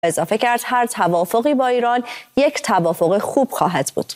اضافه کرد هر توافقی با ایران یک توافق خوب خواهد بود.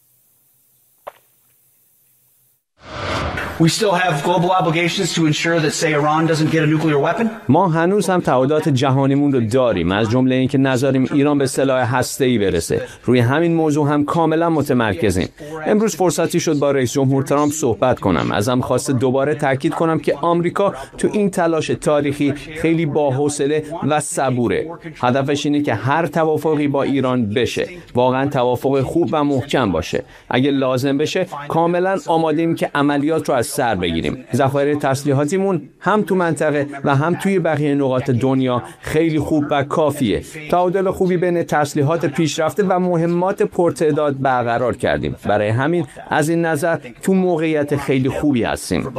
ما هنوز هم تعهدات جهانیمون رو داریم، از جمله اینکه نذاریم ایران به سلاح هسته‌ای برسه. روی همین موضوع هم کاملا متمرکزیم. امروز فرصتی شد با رئیس جمهور ترامپ صحبت کنم. ازم خواسته دوباره تاکید کنم که آمریکا تو این تلاش تاریخی خیلی باحوصله و صبوره. هدفش اینه که هر توافقی با ایران بشه، واقعا توافق خوب و محکم باشه. اگه لازم بشه کاملا آماده‌ایم که عملیات رو از سر بگیریم. ذخایر تسلیحاتیمون هم تو منطقه و هم توی بقیه نقاط دنیا خیلی خوب و کافیه. تعادل خوبی بین تسلیحات پیشرفته و مهمات پرتعداد برقرار کردیم. برای همین از این نظر تو موقعیت خیلی خوبی هستیم.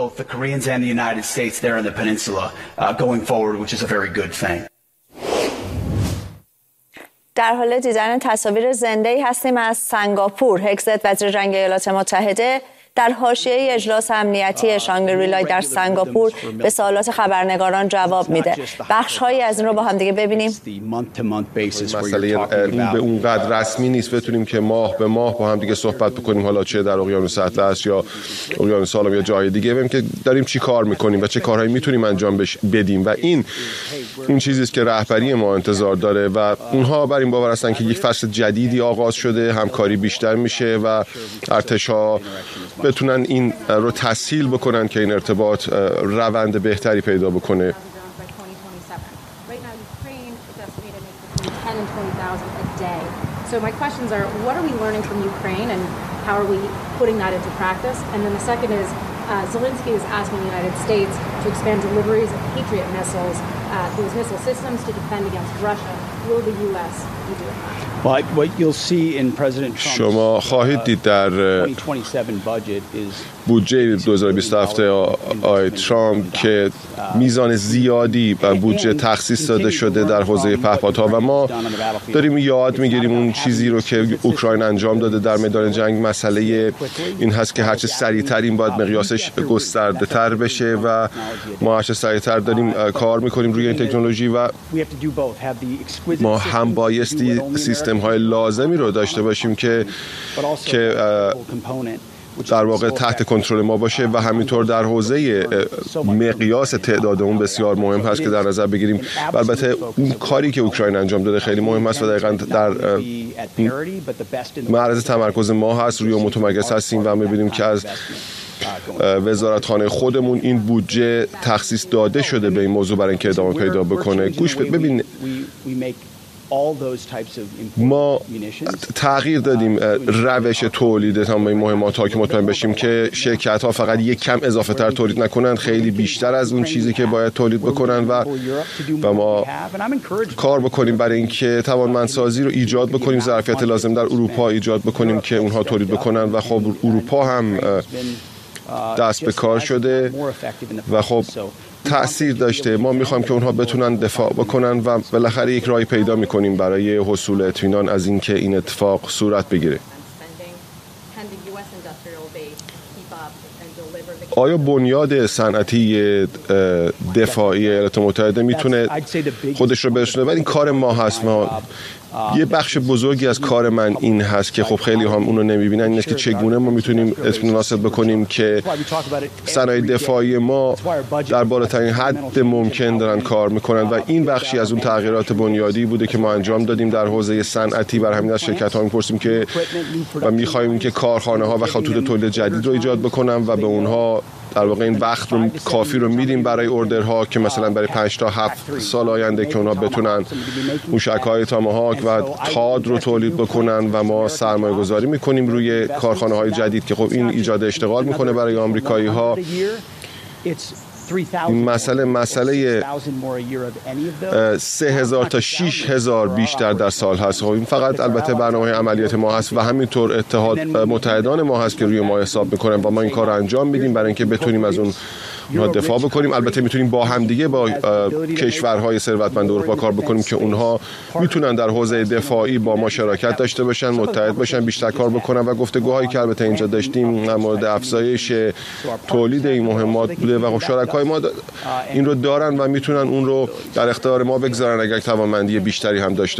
در حال دیدن تصاویر زنده‌ای هستیم از سنگاپور. هگزت وزیر جنگ ایالات متحده در حاشیه اجلاس امنیتی شانگری-لا در سنگاپور به سوالات خبرنگاران جواب میده. بخش‌هایی از این رو با هم دیگه ببینیم. مسئله این به اونقدر رسمی نیست بتونیم که ماه به ماه با هم دیگه صحبت بکنیم، حالا چه در اقیانوس اطلس یا اقیانوس آلام یا جای دیگه، ببینیم که داریم چی کار میکنیم و چه کارهایی میتونیم انجام بدیم و این چیزی است که رهبری ما انتظار داره و اونها بر این باور هستن که یک فصل جدیدی آغاز شده، همکاری بیشتر میشه و ارتش‌ها بتونن این رو تسهیل بکنن که این ارتباط روند بهتری پیدا بکنه. So my questions are, what are we learning from Ukraine and how are we putting that into practice? And then the second is, Zelensky is asking the United States to expand deliveries of Patriot missiles, those missile systems to defend against Russia. Will the U.S. be doing that? شما خواهید دید در بودجه 2027 آقای ترامپ که میزان زیادی و بودجه تخصیص داده شده در حوزه پهپادها و ما داریم یاد میگیریم اون چیزی رو که اوکراین انجام داده در میدان جنگ. مسئله این هست که هرچه سریعتر این باید مقیاسش گسترده تر بشه و ما هرچه سریعتر داریم کار میکنیم روی این تکنولوژی و ما هم بایستی سیستم های لازمی رو داشته باشیم که در واقع تحت کنترل ما باشه و همینطور در حوزه مقیاس تعداد اون بسیار مهم هست که در نظر بگیریم. البته اون کاری که اوکراین انجام داده خیلی مهم است و دقیقاً در معرض تمرکز ما هست، روی متمرکز هستیم و می‌بینیم که از وزارتخانه خودمون این بودجه تخصیص داده شده به این موضوع برای اینکه ادامه پیدا بکنه. گوش ببین، ما تغییر دادیم روش تولید تمام این مهمات ها که مطمئن بشیم که شرکت ها فقط یک کم اضافه تر تولید نکنن، خیلی بیشتر از اون چیزی که باید تولید بکنن و ما کار بکنیم برای اینکه توانمندسازی رو ایجاد بکنیم، ظرفیت لازم در اروپا ایجاد بکنیم که اونها تولید بکنن و خب اروپا هم دست به کار شده و خب تأثیر داشته. ما میخوایم که اونها بتونن دفاع بکنن و بالاخره یک راهی پیدا میکنیم برای حصول اطمینان از اینکه این اتفاق صورت بگیره. آیا بنیاد صنعتی دفاعی ایالات متحده میتونه خودش رو برسونه؟ ولی این کار ما هست. ما یه بخش بزرگی از کار من این هست که خب خیلی هم اونو نمیبینن، این است که چگونه ما میتونیم اطمینان حاصل بکنیم که صنایع دفاعی ما در بالاترین حد ممکن دارن کار میکنن و این بخشی از اون تغییرات بنیادی بوده که ما انجام دادیم در حوزه صنعتی. برای همین از شرکت ها میپرسیم که و میخوایم که کارخانه ها و خطوط تولید جدید رو ایجاد بکنن و به اونها در واقع این وقت رو کافی رو میدیم برای اوردرها که مثلا برای 5 تا 7 سال آینده که اونها بتونن موشک‌های تاماهاک و تاد رو تولید بکنن و ما سرمایه گذاری میکنیم روی کارخانه های جدید که خب این ایجاد اشتغال میکنه برای آمریکایی ها. این مسئله 3,000 تا 6,000 بیشتر در سال هست. خب این فقط البته برنامه عملیات ما هست و همینطور اتحاد متحدان ما هست که روی ما حساب میکنن و ما این کار رو انجام میدیم برای اینکه بتونیم از اون دفاع بکنیم. البته میتونیم با همدیگه با کشورهای ثروتمند اروپا کار بکنیم که اونها میتونن در حوزه دفاعی با ما شراکت داشته باشن، متحد باشن، بیشتر کار بکنن و گفتگوهایی که البته اینجا داشتیم در مورد افزایش تولید این مهمات بوده و شرکای ما این رو دارن و میتونن اون رو در اختیار ما بگذارن اگر توانمندی بیشتری هم داشته